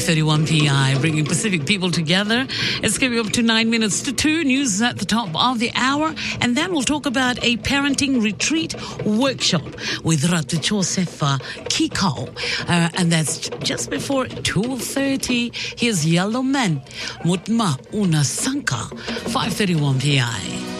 5:31 PI, bringing Pacific people together. It's coming up to 9 minutes to 2. News at the top of the hour. And then we'll talk about a parenting retreat workshop with Ratu Josefa Kiko. And that's just before 2:30. Here's Yellow Man, Mutma Una Sanka, 5:31 PI.